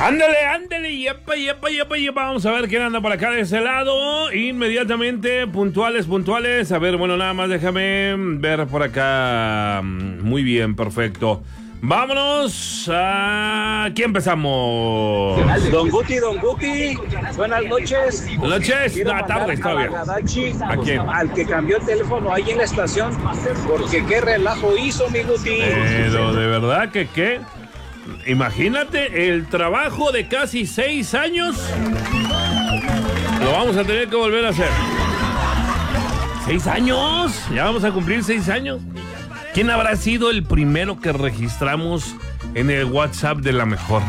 Ándale, yepa. Vamos a ver quién anda por acá de ese lado. Inmediatamente, puntuales. A ver, bueno, nada más déjame ver por acá. Muy bien, perfecto. Vámonos. ¿Quién empezamos? Don Guti. Buenas noches. Buenas noches. No, tarde todavía. ¿A quién? Al que cambió el teléfono ahí en la estación. Porque qué relajo hizo, mi Guti. Pero de verdad que qué. Imagínate el trabajo de casi 6 años. Lo vamos a tener que volver a hacer. 6 años. Ya vamos a cumplir 6 años. ¿Quién habrá sido el primero que registramos en el WhatsApp de La Mejor?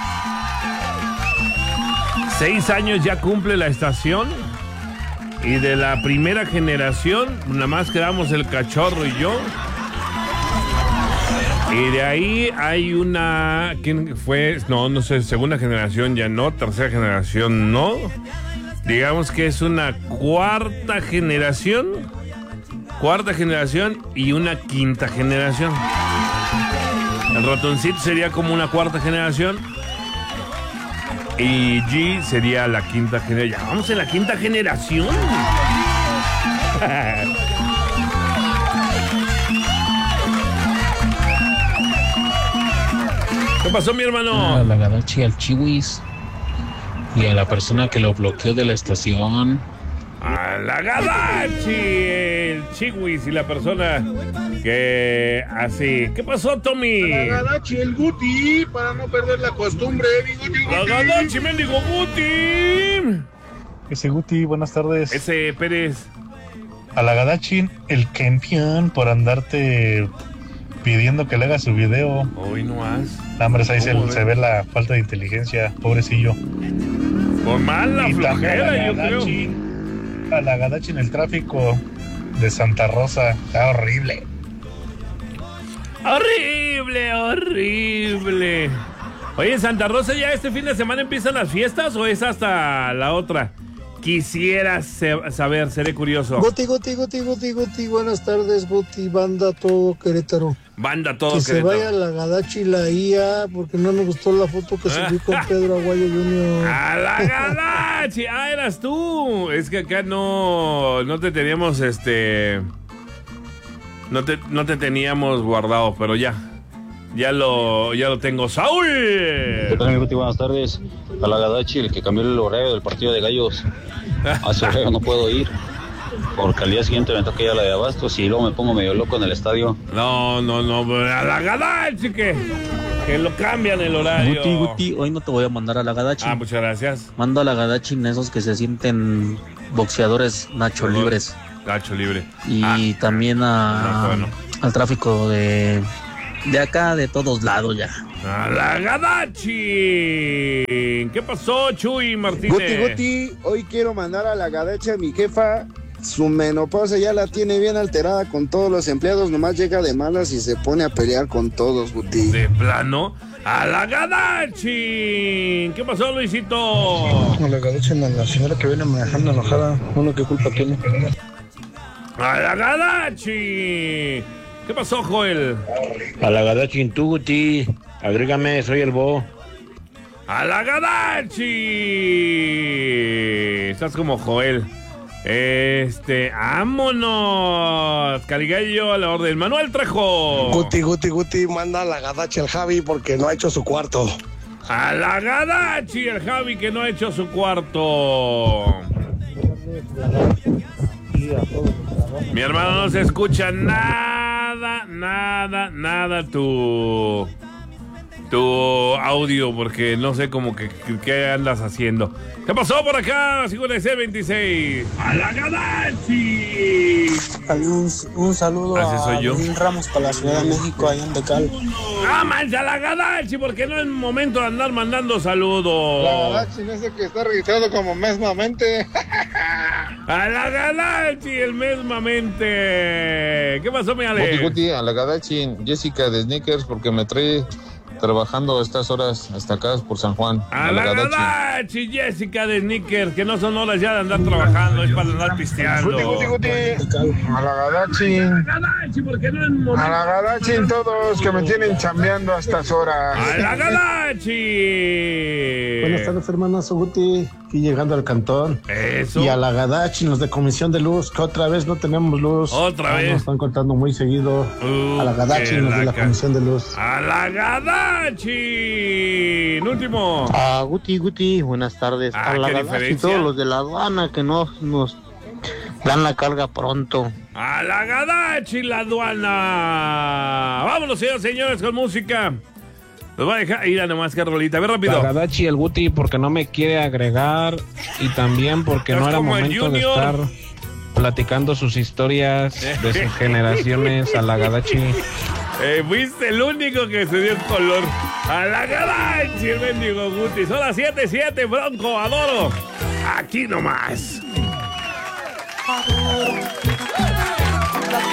6 años ya cumple la estación. Y de la primera generación, nada más quedamos el cachorro y yo. Y de ahí hay una... ¿Quién fue? No sé, segunda generación ya no, tercera generación no. Digamos que es una cuarta generación y una quinta generación. El ratoncito sería como una cuarta generación y G sería la quinta generación. Ya vamos en la quinta generación. ¿Qué pasó, mi hermano? A la Gadachi, al Chiwis y a la persona que lo bloqueó de la estación. A la Gadachi, el Chiwis y la persona que así. ¿Qué pasó, Tommy? A la Gadachi, el Guti, para no perder la costumbre. Guti. La Gadachi, mendigo Guti. Ese Guti, buenas tardes. Ese Pérez. A la Gadachi, el campeón, por andarte pidiendo que le haga su video. Hoy no has. Hombre, ahí se ve la falta de inteligencia, pobrecillo. Por mala flojera, yo creo. A la Gadachi en el tráfico de Santa Rosa. Está horrible. Horrible. Oye, en Santa Rosa ya este fin de semana empiezan las fiestas o es hasta la otra. Quisiera saber, seré curioso. Guti, buenas tardes, Guti, banda todo Querétaro. Querétaro. Se vaya la Gadachi y la IA, porque no me gustó la foto que subí con Pedro Aguayo Jr. ¡A la Gadachi! Eras tú. Es que acá no te teníamos, no te teníamos guardado, pero ya lo tengo. ¡Saúl! ¿Qué tal, Guti? Buenas tardes. A la Gadachi, el que cambió el horario del partido de Gallos. A su horario no puedo ir, porque al día siguiente me toca ir a la de Abastos y luego me pongo medio loco en el estadio. No, a la Gadachi que lo cambian el horario. Guti, hoy no te voy a mandar a la Gadachi. Muchas gracias. Mando a la Gadachi en esos que se sienten boxeadores Nacho Libres. Nacho Libre. Y también al tráfico de acá, de todos lados ya. ¡A la Gadachi! ¿Qué pasó, Chuy Martínez? Guti, hoy quiero mandar a la Gadachi a mi jefa. Su menopausia ya la tiene bien alterada con todos los empleados. Nomás llega de malas y se pone a pelear con todos, Guti. ¿De plano? ¡A la Gadachi! ¿Qué pasó, Luisito? A la Gadachi, la señora que viene manejando enojada. Uno, ¿qué culpa tiene? ¡A la Gadachi! ¿Qué pasó, Joel? A la Gadachi, tú, Guti. Agrégame, soy el Bo. ¡A la Gadachi! Estás como Joel. ¡Vámonos! Caligallo a la orden. Manuel Trejo. Guti, manda a la Gadachi al Javi porque no ha hecho su cuarto. ¡A la Gadachi! El Javi que no ha hecho su cuarto. Mi hermano, no se escucha nada tu audio, porque no sé cómo que qué andas haciendo. ¿Qué pasó por acá? 5626. ¡A la Gadachi! Un saludo a Luis Ramos para la Ciudad de México, allá en Decal. ¡Mancha la Gadachi! Porque no es momento de andar mandando saludos. La Gadachi no sé que está registrado como mesmamente. ¡A la Gadachi, el mesmamente! ¿Qué pasó, mi Ale? Guti, a la Gadachi, Jessica de Sneakers, porque me trae trabajando a estas horas hasta acá por San Juan. A la Gadachi, Jessica de Sneaker, que no son horas ya de andar trabajando, es para andar pisteando. Guti. A la Gadachi. A la Gadachi todos que me tienen chambeando a estas horas. A la Gadachi. Buenas tardes, hermanazo Guti. Aquí llegando al cantón. Eso. Y a la Gadachi, los de Comisión de Luz, que otra vez no tenemos luz. Otra vez. Nos están cortando muy seguido. A la Gadachi, los de la Comisión de Luz. A la Gadachi. Último. Guti, buenas tardes. A la qué Gadachi, diferencia. todos los de la aduana que no nos dan la carga pronto. A la Gadachi, la aduana. Vámonos, señores, con música. Los voy a dejar ir a nomás, Carolita. A ver, rápido. La Gadachi, el Guti, porque no me quiere agregar. Y también porque no era momento de estar platicando sus historias de sus generaciones. A la Gadachi. Fuiste el único que se dio color. A la Gadachi, el mendigo Guti. Son las 7:07, Bronco, adoro. Aquí nomás.